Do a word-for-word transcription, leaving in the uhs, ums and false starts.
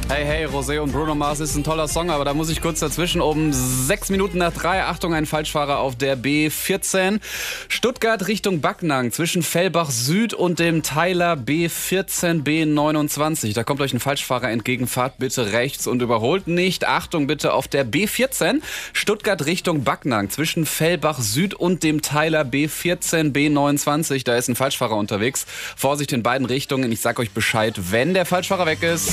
Hey, hey, Rosé und Bruno Mars ist ein toller Song, aber da muss ich kurz dazwischen. Um sechs Minuten nach drei, Achtung, ein Falschfahrer auf der B vierzehn. Stuttgart Richtung Backnang zwischen Fellbach Süd und dem Teiler B vierzehn B neunundzwanzig. Da kommt euch ein Falschfahrer entgegen, fahrt bitte rechts und überholt nicht. Achtung bitte auf der B vierzehn. Stuttgart Richtung Backnang zwischen Fellbach Süd und dem Teiler B vierzehn B neunundzwanzig. Da ist ein Falschfahrer unterwegs. Vorsicht in beiden Richtungen. Ich sag euch Bescheid, wenn der Falschfahrer weg ist.